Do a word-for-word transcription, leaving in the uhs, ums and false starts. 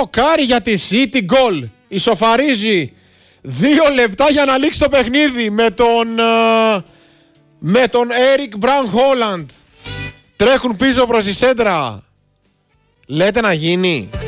Δοκάρι για τη City, γκολ. Ισοφαρίζει. Δύο λεπτά για να λήξει το παιχνίδι με τον uh, με τον Eric Brown Holland. Τρέχουν πίσω προς τη σέντρα. Λέτε να γίνει.